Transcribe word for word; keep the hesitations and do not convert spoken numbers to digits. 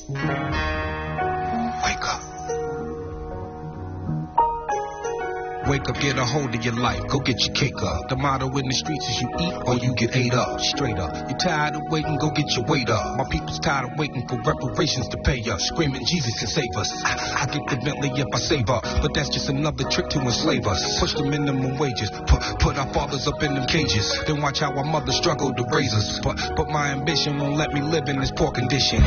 Wake up. Wake up, get a hold of your life, go get your cake up. The motto in the streets is you eat or you get ate up. Straight up, you tired of waiting, go get your weight up. My people's tired of waiting for reparations to pay us. Screaming Jesus can save us. I, I get the Bentley if I save up, but that's just another trick to enslave us. Push the minimum wages, put, put our fathers up in them cages. Then watch how our mothers struggle to raise us. But, but my ambition won't let me live in this poor condition.